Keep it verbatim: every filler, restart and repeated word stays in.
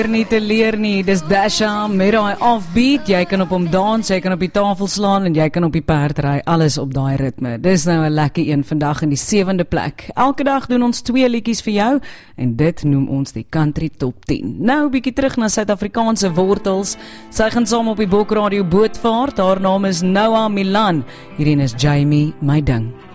nie te leer nie, dis Dasha met daai offbeat, jy kan op hom dans, jy kan op die tafel slaan en jy kan op die perd ry, alles op daai ritme. Dis nou 'n lekker een vandag in die sewende plek. Elke dag doen ons twee liedjies vir jou en dit noem ons die Country Top tien. Nou 'n bietjie terug na Suid-Afrikaanse wortels. Sy gaan saam op die Bokradio bootvaart. Haar naam is Noah Milan. Hierin is Jamie, my ding.